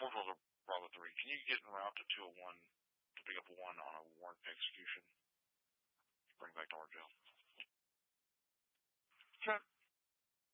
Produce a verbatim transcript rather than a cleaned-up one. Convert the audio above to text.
four twelve Bravo three. Can you get en route to two oh one to pick up one on a warrant execution? Bring back to our jail. Sure.